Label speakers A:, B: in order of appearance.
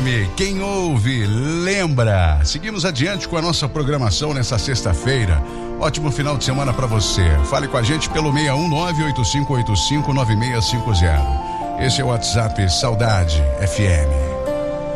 A: FM, quem ouve, lembra. Seguimos adiante com a nossa programação nessa sexta-feira. Ótimo final de semana para você. Fale com a gente pelo 619-8585-9650. Esse é o WhatsApp Saudade FM.